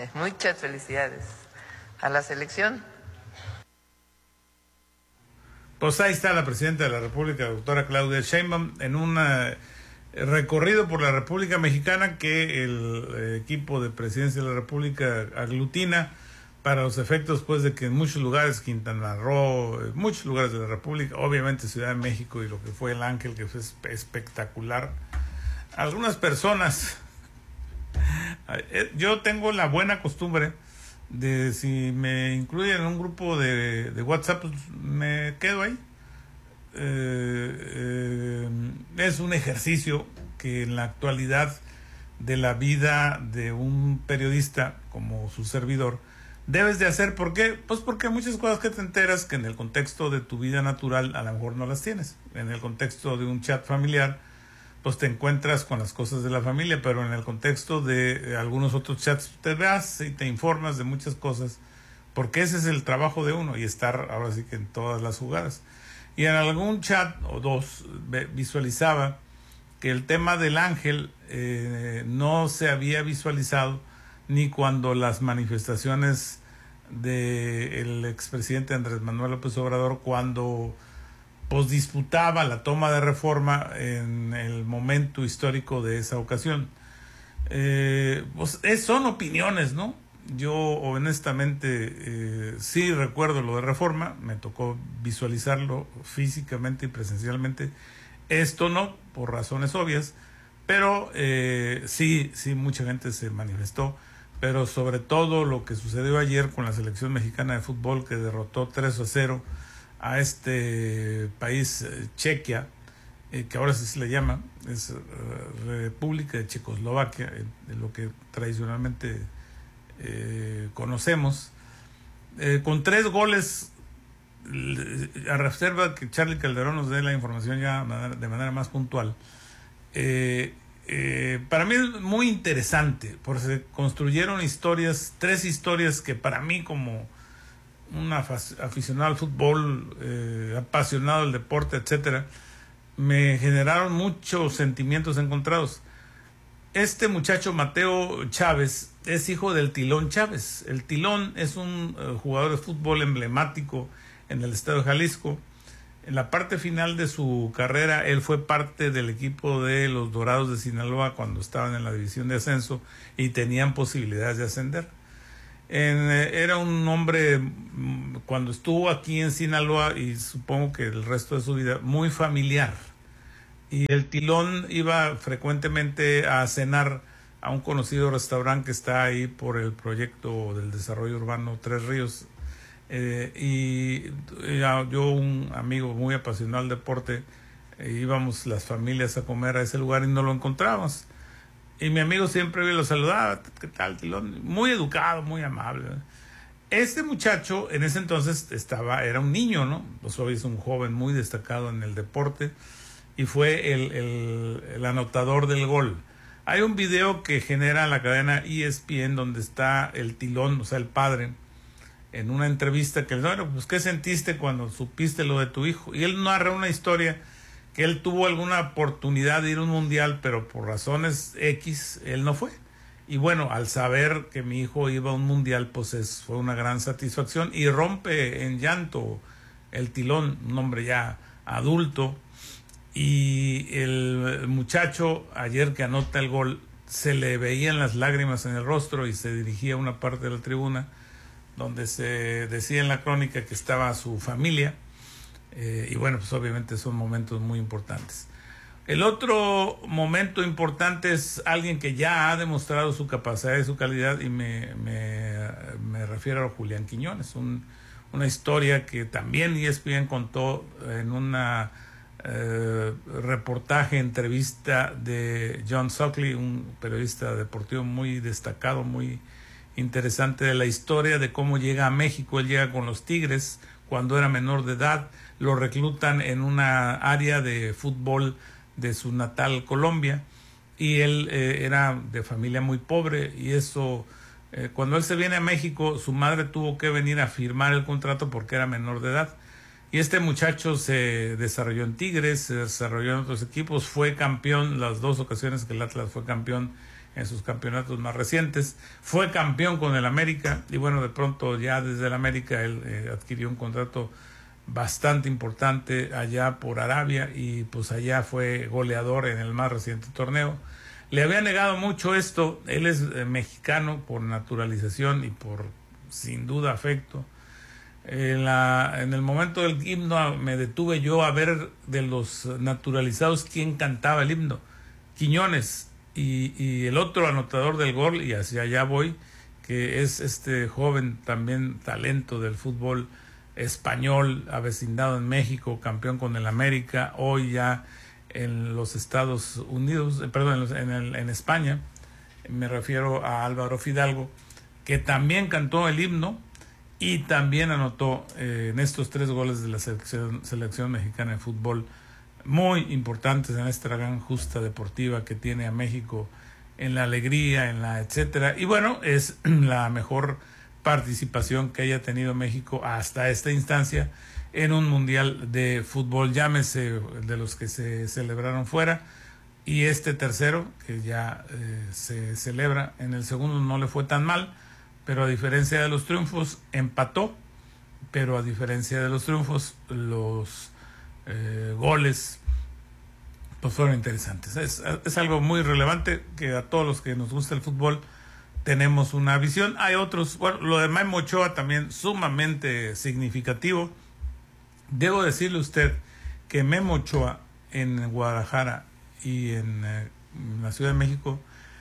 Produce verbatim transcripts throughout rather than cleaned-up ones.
Muchas felicidades a la selección. Pues ahí está la presidenta de la República, la doctora Claudia Sheinbaum, en un uh, recorrido por la República Mexicana que el uh, equipo de presidencia de la República aglutina para los efectos, pues, de que en muchos lugares, Quintana Roo, en muchos lugares de la República, obviamente Ciudad de México y lo que fue el Ángel, que fue espectacular. Algunas personas, yo tengo la buena costumbre de, si me incluyen en un grupo de, de WhatsApp, pues me quedo ahí. Eh, eh, es un ejercicio que en la actualidad de la vida de un periodista como su servidor debes de hacer. ¿Por qué? Pues porque hay muchas cosas que te enteras que en el contexto de tu vida natural a lo mejor no las tienes. En el contexto de un chat familiar, pues te encuentras con las cosas de la familia, pero en el contexto de algunos otros chats te vas y te informas de muchas cosas, porque ese es el trabajo de uno, y estar ahora sí que en todas las jugadas. Y en algún chat o dos visualizaba que el tema del Ángel eh, no se había visualizado ni cuando las manifestaciones del expresidente Andrés Manuel López Obrador, cuando pues disputaba la toma de Reforma en el momento histórico de esa ocasión. Eh, pues es, son opiniones, ¿no? Yo honestamente eh, sí recuerdo lo de Reforma, me tocó visualizarlo físicamente y presencialmente. Esto no, por razones obvias, pero eh, sí, sí, mucha gente se manifestó, pero sobre todo lo que sucedió ayer con la selección mexicana de fútbol, que derrotó tres a cero a este país, eh, Chequia, eh, que ahora sí se le llama, es uh, República de Checoslovaquia, eh, de lo que tradicionalmente eh, conocemos, eh, con tres goles, a reserva que Charlie Calderón nos dé la información ya de manera más puntual. Eh, eh, para mí es muy interesante, porque se construyeron historias, tres historias que para mí, como un aficionado al fútbol, eh, apasionado del deporte, etcétera, me generaron muchos sentimientos encontrados. Este muchacho Mateo Chávez es hijo del Tilón Chávez. El Tilón es un uh, jugador de fútbol emblemático en el estado de Jalisco. En la parte final de su carrera, él fue parte del equipo de los Dorados de Sinaloa cuando estaban en la división de ascenso y tenían posibilidades de ascender. En, eh, era un hombre, cuando estuvo aquí en Sinaloa, y supongo que el resto de su vida, muy familiar. Y el Tilón iba frecuentemente a cenar a un conocido restaurante que está ahí por el proyecto del desarrollo urbano Tres Ríos. Eh, y yo, un amigo muy apasionado al deporte, eh, íbamos las familias a comer a ese lugar y no lo encontrábamos. Y mi amigo siempre lo saludaba, ¿qué tal, Tilón? Muy educado, muy amable. Este muchacho en ese entonces estaba, era un niño, ¿no? Pues hoy es un joven muy destacado en el deporte y fue el, el, el anotador del gol. Hay un video que genera la cadena E S P N donde está el Tilón, o sea, el padre, en una entrevista que le dice, bueno, pues, ¿qué sentiste cuando supiste lo de tu hijo? Y él narra una historia que él tuvo alguna oportunidad de ir a un mundial, pero por razones X, él no fue. Y bueno, al saber que mi hijo iba a un mundial, pues es, fue una gran satisfacción, y rompe en llanto el Tilón, un hombre ya adulto, y el muchacho, ayer que anota el gol, se le veían las lágrimas en el rostro y se dirigía a una parte de la tribuna donde se decía en la crónica que estaba su familia. Eh, y bueno, pues obviamente son momentos muy importantes. El otro momento importante es alguien que ya ha demostrado su capacidad y su calidad, y me, me, me refiero a Julián Quiñones, un, una historia que también E S P N contó en una eh, reportaje, entrevista de John Suckley, un periodista deportivo muy destacado, muy interesante, de la historia de cómo llega a México. Él llega con los Tigres cuando era menor de edad, lo reclutan en una área de fútbol de su natal Colombia, y él eh, era de familia muy pobre, y eso, eh, cuando él se viene a México, su madre tuvo que venir a firmar el contrato porque era menor de edad, y este muchacho se desarrolló en Tigres, se desarrolló en otros equipos, fue campeón las dos ocasiones que el Atlas fue campeón en sus campeonatos más recientes. Fue campeón con el América y bueno, de pronto ya desde el América él eh, adquirió un contrato bastante importante allá por Arabia y pues allá fue goleador en el más reciente torneo. Le había negado mucho esto, él es eh, mexicano por naturalización y por sin duda afecto. En, la, en el momento del himno me detuve yo a ver de los naturalizados quién cantaba el himno. Quiñones y, y el otro anotador del gol, y hacia allá voy, que es este joven también talento del fútbol español, avecindado en México, campeón con el América, hoy ya en los Estados Unidos, eh, perdón, en, los, en, el, en España. Me refiero a Álvaro Fidalgo, que también cantó el himno y también anotó eh, en estos tres goles de la selección, selección mexicana de fútbol, muy importantes en esta gran justa deportiva que tiene a México en la alegría, en la etcétera. Y bueno, es la mejor participación que haya tenido México hasta esta instancia en un mundial de fútbol, llámese de los que se celebraron fuera, y este tercero que ya eh, se celebra. En el segundo no le fue tan mal, pero a diferencia de los triunfos empató, pero a diferencia de los triunfos los eh, goles pues fueron interesantes. Es, es algo muy relevante que a todos los que nos gusta el fútbol tenemos una visión. Hay otros, bueno, lo de Memo Ochoa también sumamente significativo. Debo decirle a usted que Memo Ochoa en Guadalajara y en, eh, en la Ciudad de México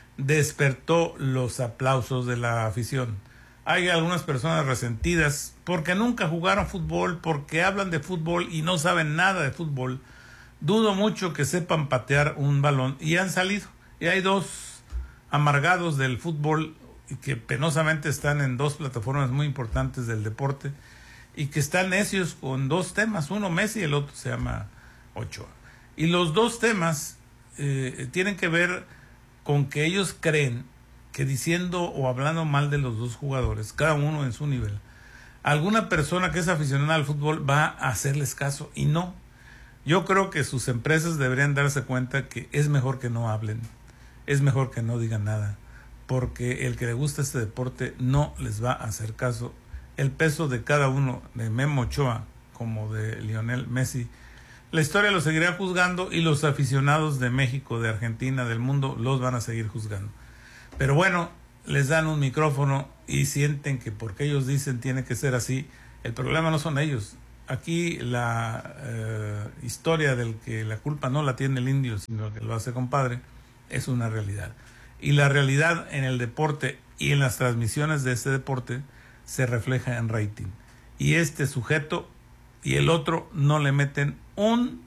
despertó los aplausos de la afición. Hay algunas personas resentidas porque nunca jugaron fútbol, porque hablan de fútbol y no saben nada de fútbol. Dudo mucho que sepan patear un balón y han salido. Y hay dos amargados del fútbol que penosamente están en dos plataformas muy importantes del deporte y que están necios con dos temas, uno Messi y el otro se llama Ochoa. Y los dos temas eh, tienen que ver con que ellos creen que diciendo o hablando mal de los dos jugadores, cada uno en su nivel, alguna persona que es aficionada al fútbol va a hacerles caso, y no. Yo creo que sus empresas deberían darse cuenta que es mejor que no hablen, es mejor que no digan nada, porque el que le gusta este deporte no les va a hacer caso. El peso de cada uno, de Memo Ochoa como de Lionel Messi, la historia lo seguirá juzgando y los aficionados de México, de Argentina, del mundo, los van a seguir juzgando. Pero bueno, les dan un micrófono y sienten que porque ellos dicen tiene que ser así. El problema no son ellos. Aquí la eh, historia del que la culpa no la tiene el indio, sino que lo hace compadre, es una realidad. Y la realidad en el deporte y en las transmisiones de este deporte se refleja en rating. Y este sujeto y el otro no le meten un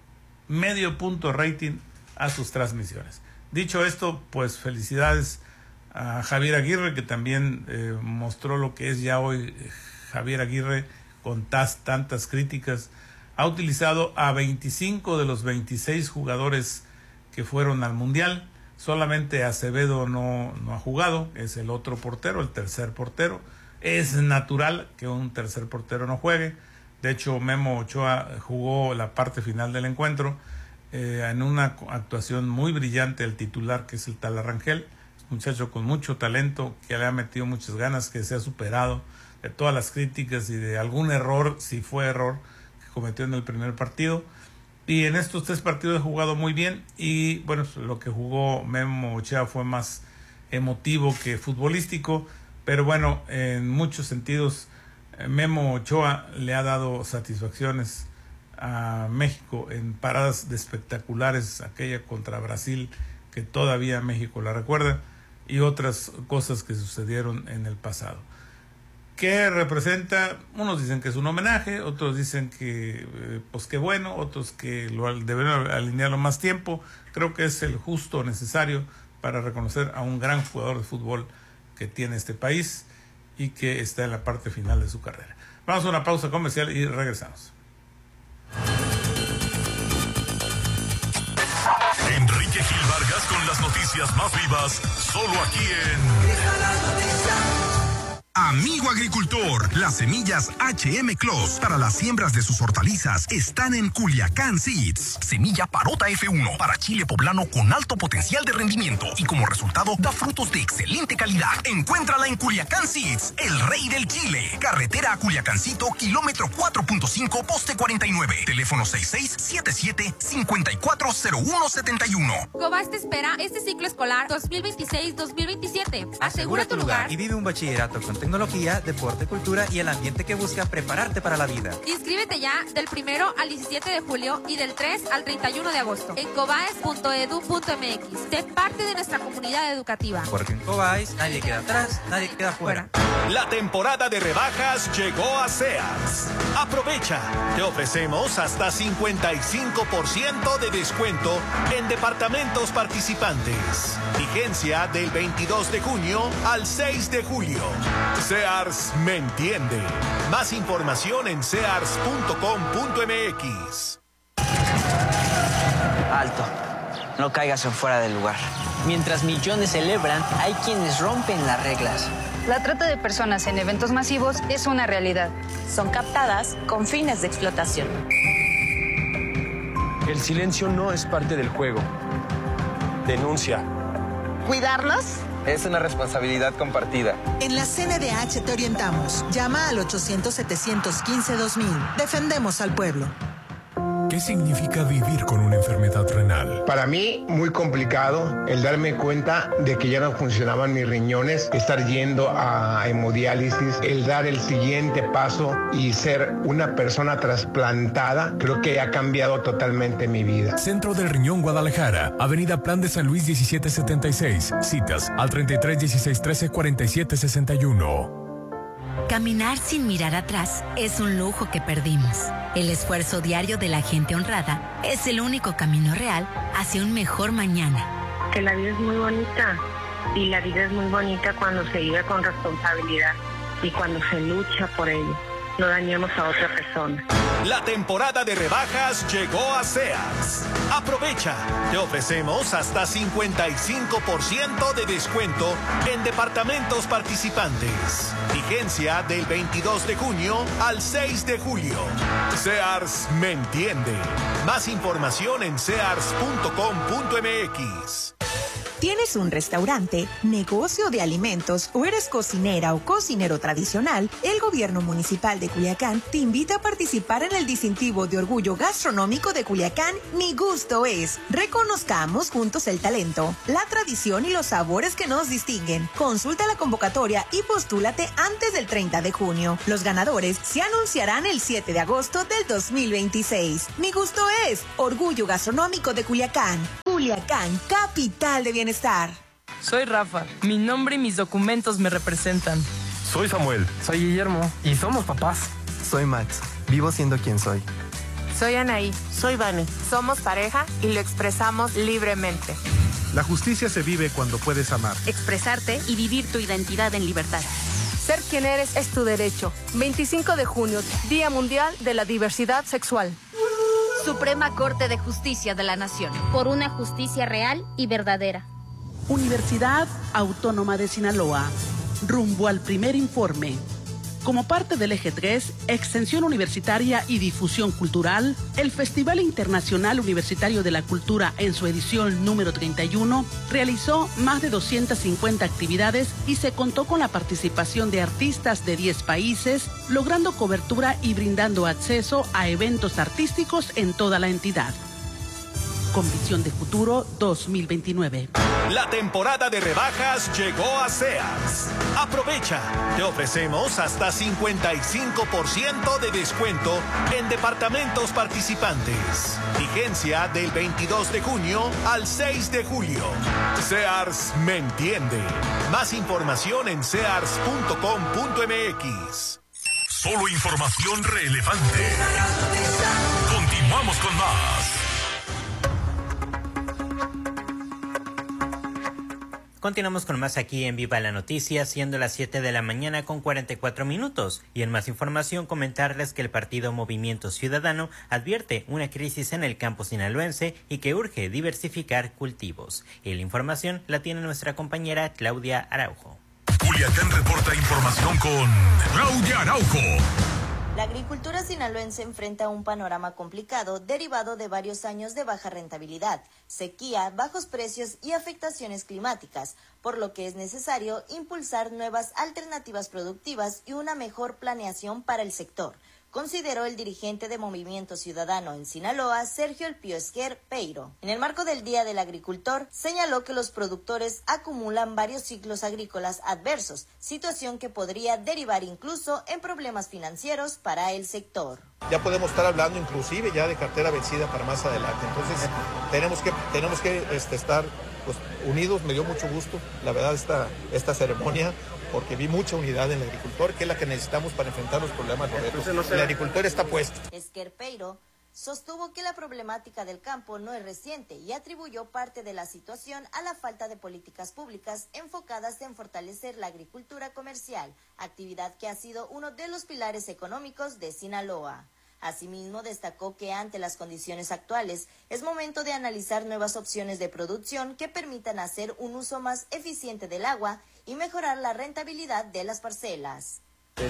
medio punto rating a sus transmisiones. Dicho esto, pues felicidades a Javier Aguirre, que también eh, mostró lo que es ya hoy Javier Aguirre con tas, tantas críticas. Ha utilizado a veinticinco de los veintiséis jugadores que fueron al Mundial. Solamente Acevedo no, no ha jugado, es el otro portero, el tercer portero. Es natural que un tercer portero no juegue. De hecho, Memo Ochoa jugó la parte final del encuentro eh, en una actuación muy brillante el titular, que es el tal Rangel, un muchacho con mucho talento, que le ha metido muchas ganas, que se ha superado de todas las críticas y de algún error, si fue error, que cometió en el primer partido. Y en estos tres partidos ha jugado muy bien y bueno, lo que jugó Memo Ochoa fue más emotivo que futbolístico, pero bueno, en muchos sentidos Memo Ochoa le ha dado satisfacciones a México en paradas de espectaculares, aquella contra Brasil que todavía México la recuerda, y otras cosas que sucedieron en el pasado. ¿Qué representa? Unos dicen que es un homenaje, otros dicen que eh, pues qué bueno, otros que lo deberían alinearlo más tiempo. Creo que es el justo necesario para reconocer a un gran jugador de fútbol que tiene este país y que está en la parte final de su carrera. Vamos a una pausa comercial y regresamos. Enrique Gil Vargas con las noticias más vivas, solo aquí en Amigo agricultor, las semillas H M Clos para las siembras de sus hortalizas están en Culiacán Seeds. Semilla Parota F uno para chile poblano con alto potencial de rendimiento y como resultado da frutos de excelente calidad. Encuéntrala en Culiacán Seeds, el rey del chile. Carretera a Culiacancito, kilómetro cuatro punto cinco, poste cuarenta y nueve. Teléfono seis seis siete siete, cinco cuatro cero uno siete uno. Cobas te espera este ciclo escolar dos mil veintiséis dos mil veintisiete. Asegura tu lugar y vive un bachillerato con tecnología, deporte, cultura y el ambiente que busca prepararte para la vida. Inscríbete ya del primero al diecisiete de julio y del tres al treinta y uno de agosto en cobaes punto edu punto m x. Sé parte de nuestra comunidad educativa. Porque en Cobaes nadie queda atrás, nadie queda fuera. La temporada de rebajas llegó a Sears. Aprovecha. Te ofrecemos hasta cincuenta y cinco por ciento de descuento en departamentos participantes. Vigencia del veintidós de junio al seis de julio. Sears me entiende. Más información en sears punto com punto m x. Alto. No caigas en fuera del lugar. Mientras millones celebran, hay quienes rompen las reglas. La trata de personas en eventos masivos es una realidad. Son captadas con fines de explotación. El silencio no es parte del juego. Denuncia. ¿Cuidarnos? Es una responsabilidad compartida. En la C N D H te orientamos. Llama al ochocientos, setecientos quince, dos mil. Defendemos al pueblo. ¿Qué significa vivir con una enfermedad renal? Para mí, muy complicado el darme cuenta de que ya no funcionaban mis riñones, estar yendo a hemodiálisis, el dar el siguiente paso y ser una persona trasplantada, creo que ha cambiado totalmente mi vida. Centro del Riñón Guadalajara, Avenida Plan de San Luis diecisiete setenta y seis. Citas al treinta y tres, dieciséis, trece, cuarenta y siete, sesenta y uno. Caminar sin mirar atrás es un lujo que perdimos. El esfuerzo diario de la gente honrada es el único camino real hacia un mejor mañana. Que la vida es muy bonita y la vida es muy bonita cuando se vive con responsabilidad y cuando se lucha por ello. No dañemos a otra persona. La temporada de rebajas llegó a Sears. Aprovecha. Te ofrecemos hasta cincuenta y cinco por ciento de descuento en departamentos participantes. Vigencia del veintidós de junio al seis de julio. Sears me entiende. Más información en sears punto com punto m x. ¿Tienes un restaurante, negocio de alimentos o eres cocinera o cocinero tradicional? El Gobierno Municipal de Culiacán te invita a participar en el distintivo de orgullo gastronómico de Culiacán, Mi Gusto Es. Reconozcamos juntos el talento, la tradición y los sabores que nos distinguen. Consulta la convocatoria y postúlate antes del treinta de junio. Los ganadores se anunciarán el siete de agosto del dos mil veintiséis. Mi Gusto Es, orgullo gastronómico de Culiacán. Culiacán, capital de bienestar. Soy Rafa. Mi nombre y mis documentos me representan. Soy Samuel. Soy Guillermo. Y somos papás. Soy Max. Vivo siendo quien soy. Soy Anaí. Soy Vane. Somos pareja y lo expresamos libremente. La justicia se vive cuando puedes amar, expresarte y vivir tu identidad en libertad. Ser quien eres es tu derecho. veinticinco de junio, Día Mundial de la Diversidad Sexual. Suprema Corte de Justicia de la Nación. Por una justicia real y verdadera. Universidad Autónoma de Sinaloa. Rumbo al primer informe. Como parte del Eje tres, Extensión Universitaria y Difusión Cultural, el Festival Internacional Universitario de la Cultura en su edición número treinta y uno realizó más de doscientas cincuenta actividades y se contó con la participación de artistas de diez países, logrando cobertura y brindando acceso a eventos artísticos en toda la entidad. Con visión de futuro dos mil veintinueve. La temporada de rebajas llegó a Sears. Aprovecha. Te ofrecemos hasta cincuenta y cinco por ciento de descuento en departamentos participantes. Vigencia del veintidós de junio al seis de julio. Sears me entiende. Más información en sears punto com punto m x. Solo información relevante. Continuamos con más. Continuamos con más aquí en Viva la Noticia, siendo las siete de la mañana con cuarenta y cuatro minutos. Y en más información comentarles que el partido Movimiento Ciudadano advierte una crisis en el campo sinaloense y que urge diversificar cultivos. Y la información la tiene nuestra compañera Claudia Araujo. Culiacán reporta información con Claudia Araujo. La agricultura sinaloense enfrenta un panorama complicado derivado de varios años de baja rentabilidad, sequía, bajos precios y afectaciones climáticas, por lo que es necesario impulsar nuevas alternativas productivas y una mejor planeación para el sector, consideró el dirigente de Movimiento Ciudadano en Sinaloa, Sergio El Pío Esquer Peiro. En el marco del Día del Agricultor, señaló que los productores acumulan varios ciclos agrícolas adversos, situación que podría derivar incluso en problemas financieros para el sector. Ya podemos estar hablando inclusive ya de cartera vencida para más adelante, entonces tenemos que, tenemos que este, estar pues, unidos. Me dio mucho gusto, la verdad, esta, esta ceremonia, porque vi mucha unidad en el agricultor, que es la que necesitamos para enfrentar los problemas de retos. No el agricultor está puesto. Esquer Peiro sostuvo que la problemática del campo no es reciente y atribuyó parte de la situación a la falta de políticas públicas enfocadas en fortalecer la agricultura comercial, actividad que ha sido uno de los pilares económicos de Sinaloa. Asimismo, destacó que ante las condiciones actuales es momento de analizar nuevas opciones de producción que permitan hacer un uso más eficiente del agua y mejorar la rentabilidad de las parcelas.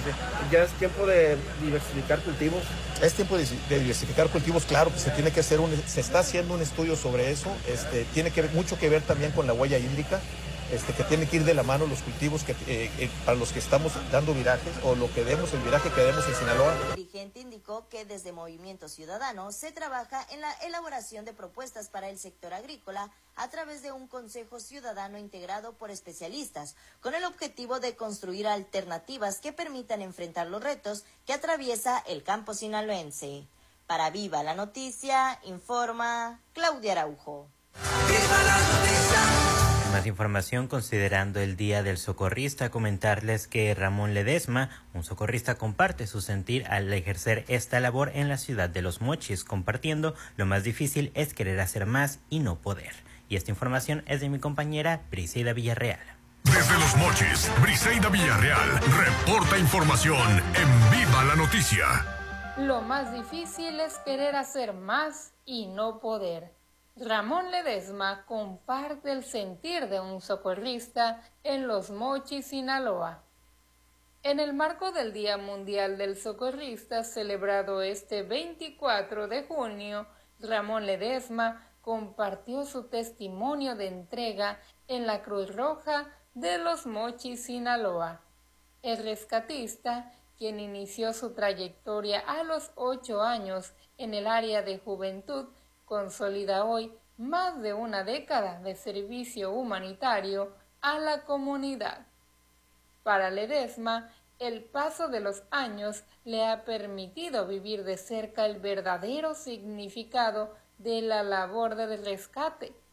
Ya es tiempo de diversificar cultivos. Es tiempo de, de diversificar cultivos, claro que se tiene que hacer un, se está haciendo un estudio sobre eso. Este, tiene que ver, mucho que ver también con la huella hídrica. Este, que tiene que ir de la mano los cultivos que, eh, eh, para los que estamos dando virajes o lo que demos, el viraje que demos en Sinaloa. El dirigente indicó que desde Movimiento Ciudadano se trabaja en la elaboración de propuestas para el sector agrícola a través de un consejo ciudadano integrado por especialistas, con el objetivo de construir alternativas que permitan enfrentar los retos que atraviesa el campo sinaloense. Para Viva la Noticia, informa Claudia Araujo. ¡Viva la noticia! Más información, considerando el Día del Socorrista, comentarles que Ramón Ledesma, un socorrista, comparte su sentir al ejercer esta labor en la ciudad de Los Mochis, compartiendo: lo más difícil es querer hacer más y no poder. Y esta información es de mi compañera Briseida Villarreal. Desde Los Mochis, Briseida Villarreal reporta información en Viva la Noticia. Lo más difícil es querer hacer más y no poder. Ramón Ledesma comparte el sentir de un socorrista en Los Mochis, Sinaloa. En el marco del Día Mundial del Socorrista, celebrado este veinticuatro de junio, Ramón Ledesma compartió su testimonio de entrega en la Cruz Roja de Los Mochis, Sinaloa. El rescatista, quien inició su trayectoria a los ocho años en el área de juventud, consolida hoy más de una década de servicio humanitario a la comunidad. Para Ledesma, el paso de los años le ha permitido vivir de cerca el verdadero significado de la labor del rescate,